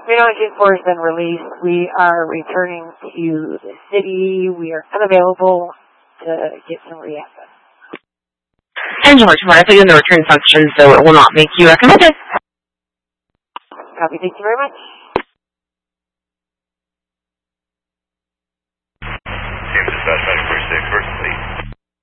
309 June 4 has been released. We are returning to the city. We are unavailable to get some reaction. And George, I put you in the return function, so it will not make you recommended. Copy. Thank you very much.